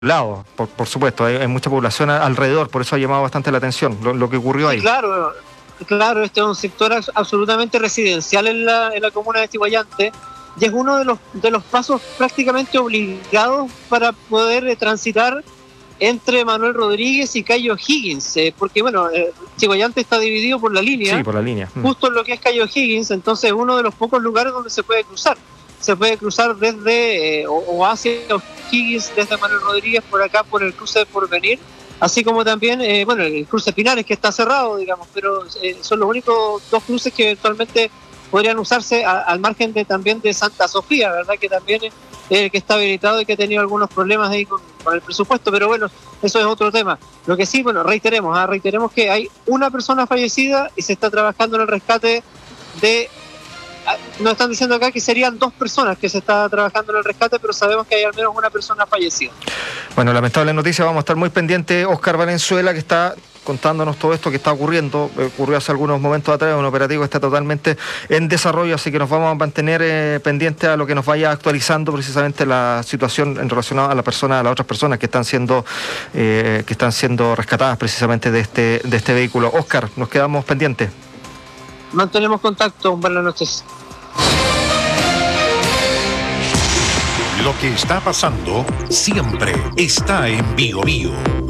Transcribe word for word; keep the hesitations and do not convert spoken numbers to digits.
lado, por, por supuesto, hay, hay mucha población alrededor, por eso ha llamado bastante la atención lo, lo que ocurrió ahí. Sí, claro, claro, este es un sector absolutamente residencial en la, en la comuna de Chiguayante y es uno de los, de los pasos prácticamente obligados para poder eh, transitar entre Manuel Rodríguez y Cayo Higgins, eh, porque bueno, eh, Chiguayante está dividido por la línea, sí, por la línea. justo en lo que es Cayo Higgins, entonces es uno de los pocos lugares donde se puede cruzar. Se puede cruzar desde eh, o, o hacia Higgins, desde Manuel Rodríguez, por acá, por el cruce de Porvenir, así como también, eh, bueno, el cruce Pinares, que está cerrado, digamos, pero eh, son los únicos dos cruces que eventualmente podrían usarse a, al margen de también de Santa Sofía, ¿verdad? Que también es eh, que está habilitado y que ha tenido algunos problemas ahí con, con el presupuesto, pero bueno, eso es otro tema. Lo que sí, bueno, reiteremos, ¿eh? reiteremos que hay una persona fallecida y se está trabajando en el rescate de... Nos están diciendo acá que serían dos personas que se está trabajando en el rescate, pero sabemos que hay al menos una persona fallecida. Bueno, lamentable noticia, vamos a estar muy pendientes. Oscar Valenzuela, que está contándonos todo esto que está ocurriendo, eh, ocurrió hace algunos momentos atrás, un operativo que está totalmente en desarrollo, así que nos vamos a mantener eh, pendientes a lo que nos vaya actualizando precisamente la situación en relación a la persona, a las otras personas que están siendo eh, que están siendo rescatadas precisamente de este, de este vehículo. Oscar, nos quedamos pendientes. Mantenemos contacto, buenas noches. Lo que está pasando siempre está en Bío Bío.